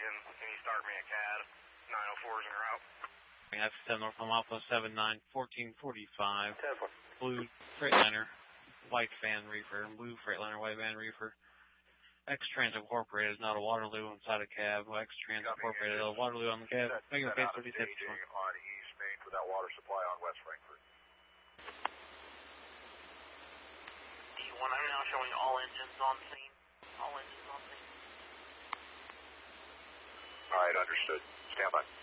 Oregon. Can you start me a CAD? 904's en route. F7 North Alpha 79 1445. 10-4. Blue Freightliner, white van reefer. Blue Freightliner, white van reefer. X-Trans Incorporated is not a Waterloo inside a cab. X-Trans Incorporated is a Waterloo on the cab. Making a face 37. On East Main for that water supply on West Frankfurt. D1, I'm now showing all engines on scene. All engines on scene. All right, understood. Stand by.